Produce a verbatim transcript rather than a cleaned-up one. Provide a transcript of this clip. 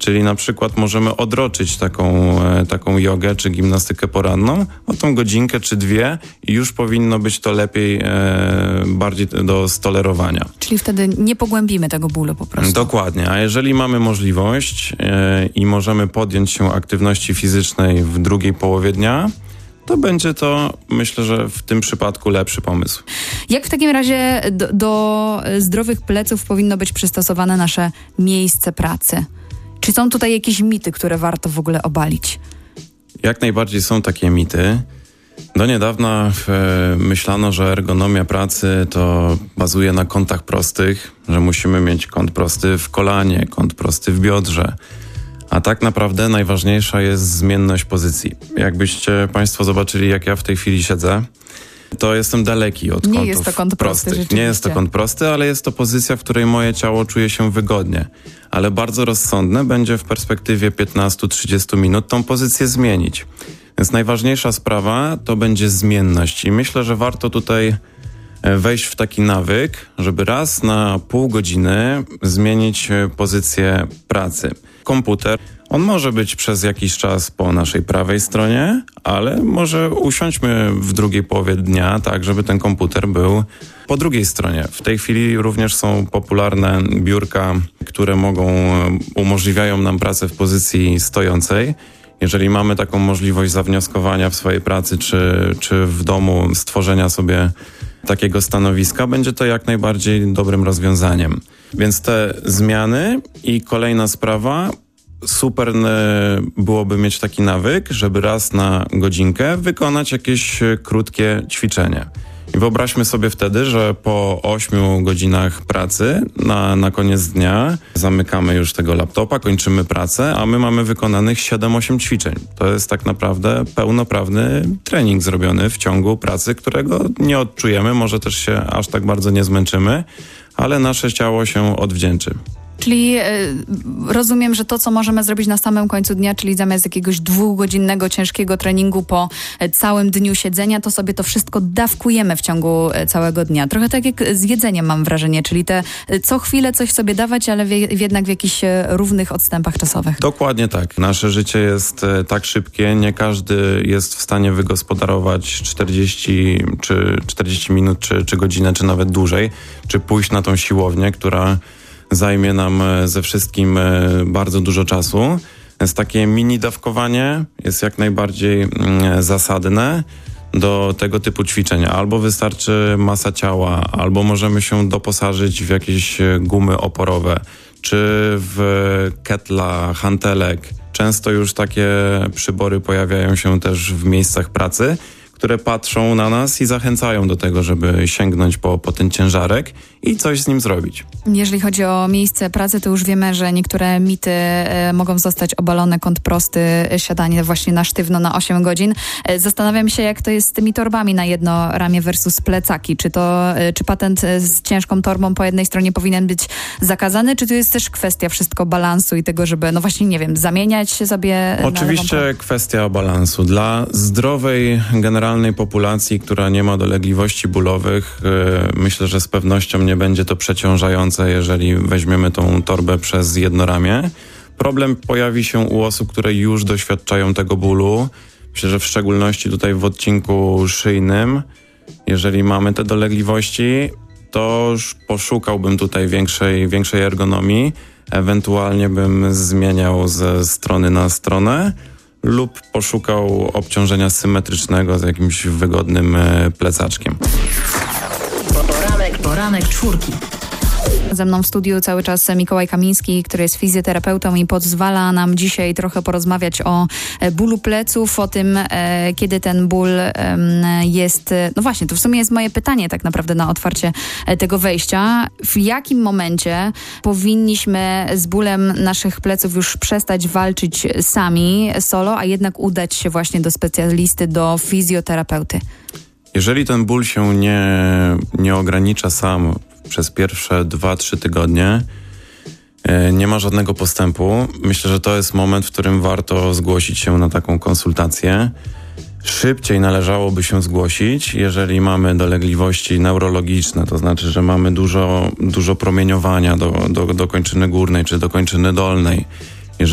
Czyli na przykład możemy odroczyć taką, taką jogę czy gimnastykę poranną o tą godzinkę czy dwie i już powinno być to lepiej, e, bardziej do stolerowania. Czyli wtedy nie pogłębimy tego bólu po prostu. Dokładnie, a jeżeli mamy możliwość e, i możemy podjąć się aktywności fizycznej w drugiej połowie dnia, to będzie to, myślę, że w tym przypadku lepszy pomysł. Jak w takim razie do, do zdrowych pleców powinno być przystosowane nasze miejsce pracy? Czy są tutaj jakieś mity, które warto w ogóle obalić? Jak najbardziej są takie mity. Do niedawna e, myślano, że ergonomia pracy to bazuje na kątach prostych, że musimy mieć kąt prosty w kolanie, kąt prosty w biodrze. A tak naprawdę najważniejsza jest zmienność pozycji. Jakbyście Państwo zobaczyli, jak ja w tej chwili siedzę, to jestem daleki od Nie kątów jest to kąt prosty, prostych. Nie jest to kąt prosty, ale jest to pozycja, w której moje ciało czuje się wygodnie. Ale bardzo rozsądne będzie w perspektywie piętnaście do trzydziestu minut tą pozycję zmienić. Więc najważniejsza sprawa to będzie zmienność. I myślę, że warto tutaj wejść w taki nawyk, żeby raz na pół godziny zmienić pozycję pracy. Komputer, on może być przez jakiś czas po naszej prawej stronie, ale może usiądźmy w drugiej połowie dnia, tak żeby ten komputer był po drugiej stronie. W tej chwili również są popularne biurka, które mogą, umożliwiają nam pracę w pozycji stojącej. Jeżeli mamy taką możliwość zawnioskowania w swojej pracy, czy, czy w domu stworzenia sobie takiego stanowiska, będzie to jak najbardziej dobrym rozwiązaniem. Więc te zmiany i kolejna sprawa, super byłoby mieć taki nawyk, żeby raz na godzinkę wykonać jakieś krótkie ćwiczenie. I wyobraźmy sobie wtedy, że po ośmiu godzinach pracy na, na koniec dnia zamykamy już tego laptopa, kończymy pracę, a my mamy wykonanych siedem osiem ćwiczeń. To jest tak naprawdę pełnoprawny trening zrobiony w ciągu pracy, którego nie odczujemy, może też się aż tak bardzo nie zmęczymy, ale nasze ciało się odwdzięczy. Czyli y, rozumiem, że to, co możemy zrobić na samym końcu dnia, czyli zamiast jakiegoś dwugodzinnego, ciężkiego treningu po y, całym dniu siedzenia, to sobie to wszystko dawkujemy w ciągu y, całego dnia. Trochę tak jak z jedzeniem, mam wrażenie, czyli te y, co chwilę coś sobie dawać, ale w, jednak w jakichś y, równych odstępach czasowych. Dokładnie tak. Nasze życie jest y, tak szybkie, nie każdy jest w stanie wygospodarować czterdzieści, czy czterdzieści minut, czy, czy godzinę, czy nawet dłużej, czy pójść na tą siłownię, która zajmie nam ze wszystkim bardzo dużo czasu. Więc takie mini dawkowanie jest jak najbardziej zasadne do tego typu ćwiczeń. Albo wystarczy masa ciała, albo możemy się doposażyć w jakieś gumy oporowe, czy w ketla, hantelek. Często już takie przybory pojawiają się też w miejscach pracy, które patrzą na nas i zachęcają do tego, żeby sięgnąć po, po ten ciężarek i coś z nim zrobić. Jeżeli chodzi o miejsce pracy, to już wiemy, że niektóre mity e, mogą zostać obalone. Kąt prosty, siadanie właśnie na sztywno na osiem godzin. E, zastanawiam się, jak to jest z tymi torbami na jedno ramię versus plecaki. Czy to, e, czy patent z ciężką torbą po jednej stronie powinien być zakazany, czy to jest też kwestia wszystko balansu i tego, żeby, no właśnie, nie wiem, zamieniać się sobie Oczywiście na kwestia balansu. Dla zdrowej, generalnej populacji, która nie ma dolegliwości bólowych, yy, myślę, że z pewnością nie będzie to przeciążające, jeżeli weźmiemy tą torbę przez jedno ramię. Problem pojawi się u osób, które już doświadczają tego bólu. Myślę, że w szczególności tutaj w odcinku szyjnym, jeżeli mamy te dolegliwości, to już poszukałbym tutaj większej, większej ergonomii. Ewentualnie bym zmieniał ze strony na stronę lub poszukał obciążenia symetrycznego z jakimś wygodnym plecaczkiem. Poranek, poranek czwórki. Ze mną w studiu cały czas Mikołaj Kamiński, który jest fizjoterapeutą i pozwala nam dzisiaj trochę porozmawiać o bólu pleców, o tym, e, kiedy ten ból e, jest... No właśnie, to w sumie jest moje pytanie tak naprawdę na otwarcie tego wejścia. W jakim momencie powinniśmy z bólem naszych pleców już przestać walczyć sami, solo, a jednak udać się właśnie do specjalisty, do fizjoterapeuty? Jeżeli ten ból się nie, nie ogranicza sam przez pierwsze dwa trzy tygodnie, nie ma żadnego postępu, myślę, że to jest moment, w którym warto zgłosić się na taką konsultację. Szybciej należałoby się zgłosić, jeżeli mamy dolegliwości neurologiczne, to znaczy, że mamy dużo, dużo promieniowania do, do, do kończyny górnej czy do kończyny dolnej.